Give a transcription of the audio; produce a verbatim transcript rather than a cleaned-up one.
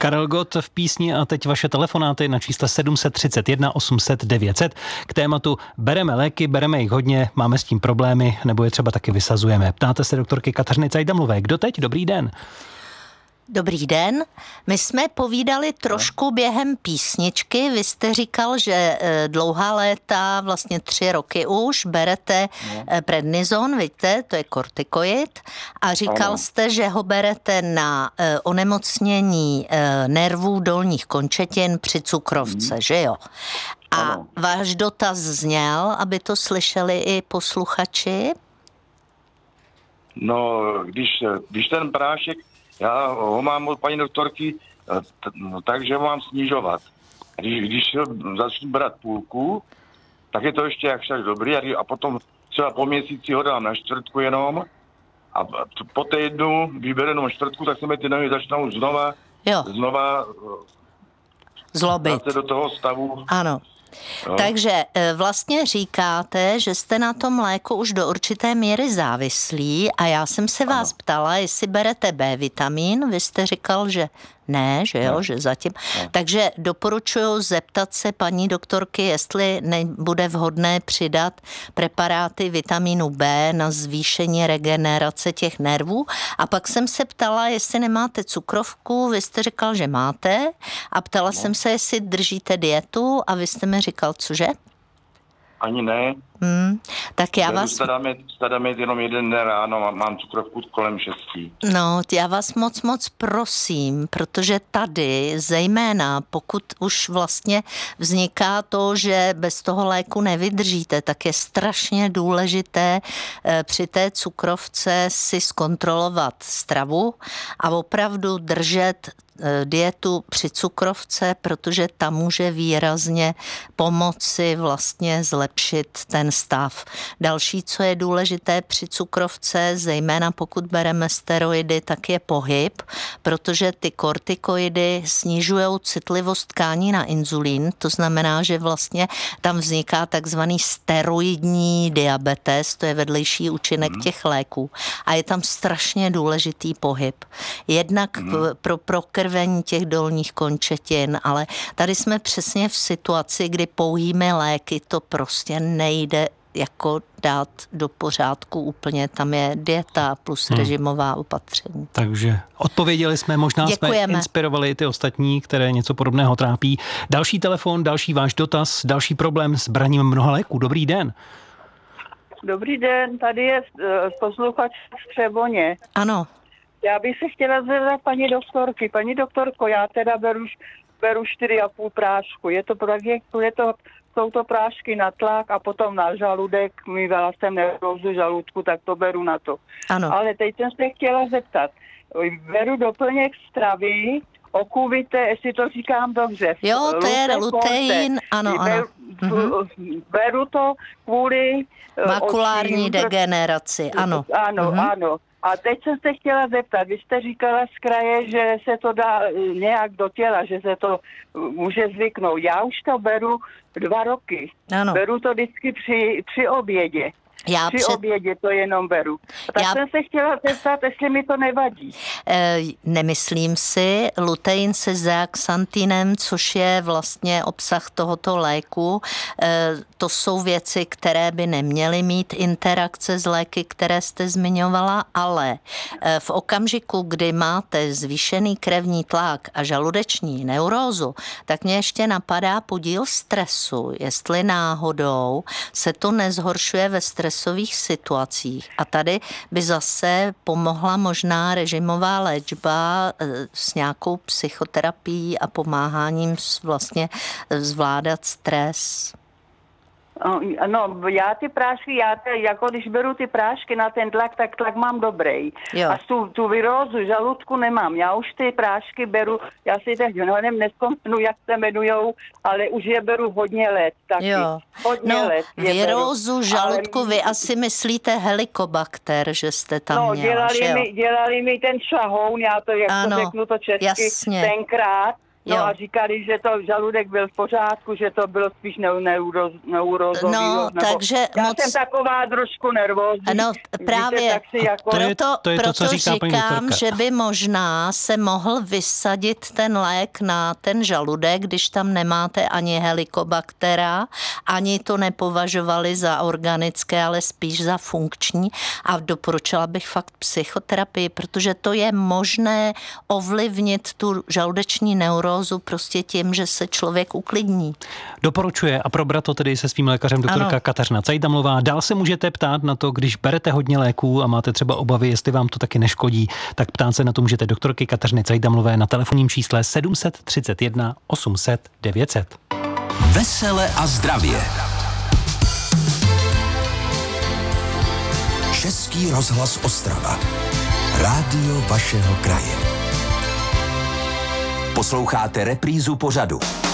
Karel Gott v písni a teď vaše telefonáty na čísle sedm set třicet jedna osm set devět set k tématu bereme léky, bereme jich hodně, máme s tím problémy, nebo je třeba taky vysazujeme. Ptáte se doktorky Kateřiny Cajdamlové. Kdo teď? Dobrý den. Dobrý den. My jsme povídali trošku během písničky. Vy jste říkal, že dlouhá léta, vlastně tři roky už, berete prednizon, víte, to je kortikoid. A říkal ano. jste, že ho berete na onemocnění nervů dolních končetin při cukrovce, hmm. že jo? A ano. váš dotaz zněl, aby to slyšeli i posluchači? No, když, když ten prášek já ho mám od paní doktorky, t- no, takže ho mám snižovat. Když, když začnu brát půlku, tak je to ještě jakž tak dobrý a, a potom třeba po měsíci ho dám na čtvrtku jenom a po týdnu vyberu jenom čtvrtku, tak se mi ty nohy začnou znova, jo. znova zlobit do toho stavu. Ano. No. Takže vlastně říkáte, že jste na tom léku už do určité míry závislí a já jsem se vás ano. ptala, jestli berete B vitamin, vy jste říkal, že ne, že jo, ne. že zatím. Ne. Takže doporučuji zeptat se paní doktorky, jestli nebude vhodné přidat preparáty vitamínu B na zvýšení regenerace těch nervů. A pak jsem se ptala, jestli nemáte cukrovku, vy jste říkal, že máte a ptala ne. jsem se, jestli držíte dietu a vy jste mi říkal, cože? Ani ne. Hmm, tak já vás... Stadáme jenom jeden den ráno, mám, mám cukrovku kolem šestí. No, já vás moc, moc prosím, protože tady zejména, pokud už vlastně vzniká to, že bez toho léku nevydržíte, tak je strašně důležité eh, při té cukrovce si zkontrolovat stravu a opravdu držet dietu při cukrovce, protože ta může výrazně pomoci vlastně zlepšit ten stav. Další, co je důležité při cukrovce, zejména pokud bereme steroidy, tak je pohyb, protože ty kortikoidy snižují citlivost tkání na inzulín, to znamená, že vlastně tam vzniká takzvaný steroidní diabetes, to je vedlejší účinek hmm. těch léků a je tam strašně důležitý pohyb. Jednak hmm. pro, pro krvení těch dolních končetin, ale tady jsme přesně v situaci, kdy pouhými léky to prostě nejde jako dát do pořádku úplně. Tam je dieta plus hmm. režimová opatření. Takže odpověděli jsme, možná Děkujeme. jsme inspirovali i ty ostatní, které něco podobného trápí. Další telefon, další váš dotaz, další problém s braním mnoha léků. Dobrý den. Dobrý den, tady je posluchač z Třeboně. Ano. Já bych se chtěla zeptat paní doktorky. Paní doktorko, já teda beru, beru čtyři a půl prášku. Je to projektu, je to, jsou to prášky na tlak a potom na žaludek. Mývala jsem neurózu žaludku, tak to beru na to. Ano. Ale teď jsem se chtěla zeptat. Beru doplněk stravy, okuvité, jestli to říkám dobře. Jo, to je lutein, ano, ano. Beru, mm-hmm. beru to kvůli makulární očím, degeneraci, ano. Ano, mm-hmm. ano. A teď jsem se chtěla zeptat, vy jste říkala z kraje, že se to dá nějak do těla, že se to může zvyknout. Já už to beru dva roky. Ano. Beru to vždycky při, při obědě. Já Při před... obědě to jenom beru. Tak Já... jsem se chtěla zeptat, jestli mi to nevadí. E, nemyslím si. Lutein se zeaxantinem, což je vlastně obsah tohoto léku, e, to jsou věci, které by neměly mít interakce s léky, které jste zmiňovala, ale e, v okamžiku, kdy máte zvýšený krevní tlak a žaludeční neurózu, tak mě ještě napadá podíl stresu, jestli náhodou se to nezhoršuje ve stresu situacích. A tady by zase pomohla možná režimová léčba s nějakou psychoterapií a pomáháním vlastně zvládat stres. No, já ty prášky, já te, jako když beru ty prášky na ten tlak, tak tlak mám dobrý. Jo. A tu, tu virózu žaludku nemám. Já už ty prášky beru, já si teď nevím, nespomenu, jak se jmenujou, ale už je beru hodně let. Taky. Jo. Hodně no, let virózu žaludku, ale... vy asi myslíte helikobakter, že jste tam no, měla, dělali že jo? mi, dělali mi ten šahoun, já to, jak ano, to řeknu to česky, jasně. tenkrát. No jo. A říkali, že to žaludek byl v pořádku, že to bylo spíš neuro, neurozový. No, nebo... takže Já moc... jsem taková trošku nervózní. No, právě. Víte, tak si jako... To je, proto to je to, co proto říká říkám, že by možná se mohl vysadit ten lék na ten žaludek, když tam nemáte ani helikobaktera, ani to nepovažovali za organické, ale spíš za funkční. A doporučila bych fakt psychoterapii, protože to je možné ovlivnit tu žaludeční neurózu prostě tím, že se člověk uklidní. Doporučuje a probrat to tedy se svým lékařem doktorka ano. Kateřina Cajdamlová. Dál se můžete ptát na to, když berete hodně léků a máte třeba obavy, jestli vám to taky neškodí, tak ptát se na to můžete doktorky Kateřiny Cajdamlové na telefonním čísle sedm tři jedna osm set devět set. Vesele a zdravě. Český rozhlas Ostrava. Rádio vašeho kraje. Posloucháte reprízu pořadu.